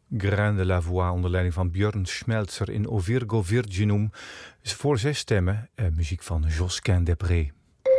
Grain de la Voix onder leiding van Björn Schmelzer in O Virgo Virginum. Voor 6 stemmen, muziek van Josquin Desprez.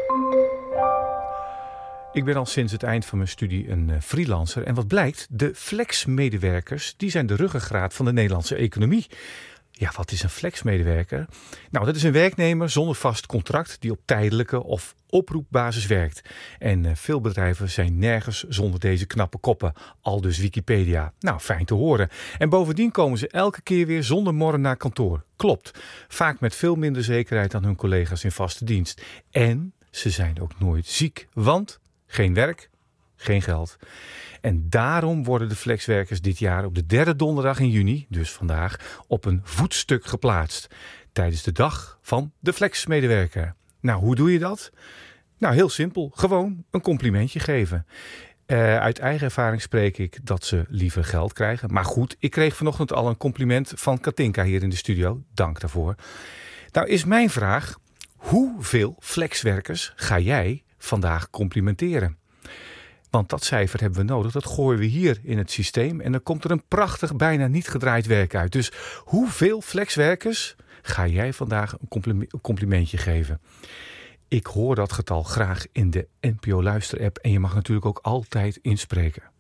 Ik ben al sinds het eind van mijn studie een freelancer. En wat blijkt, de flexmedewerkers die zijn de ruggengraat van de Nederlandse economie. Ja, wat is een flexmedewerker? Nou, dat is een werknemer zonder vast contract die op tijdelijke of oproepbasis werkt. En veel bedrijven zijn nergens zonder deze knappe koppen. Aldus Wikipedia. Nou, fijn te horen. En bovendien komen ze elke keer weer zonder morren naar kantoor. Klopt. Vaak met veel minder zekerheid dan hun collega's in vaste dienst. En ze zijn ook nooit ziek, want geen werk, geen geld. En daarom worden de flexwerkers dit jaar op de 3e donderdag in juni, dus vandaag, op een voetstuk geplaatst. Tijdens de dag van de flexmedewerker. Nou, hoe doe je dat? Nou, heel simpel. Gewoon een complimentje geven. Uit eigen ervaring spreek ik dat ze liever geld krijgen. Maar goed, ik kreeg vanochtend al een compliment van Katinka hier in de studio. Dank daarvoor. Nou is mijn vraag, hoeveel flexwerkers ga jij vandaag complimenteren? Want dat cijfer hebben we nodig. Dat gooien we hier in het systeem. En dan komt er een prachtig, bijna niet gedraaid werk uit. Dus hoeveel flexwerkers ga jij vandaag een complimentje geven? Ik hoor dat getal graag in de NPO Luister-app. En je mag natuurlijk ook altijd inspreken.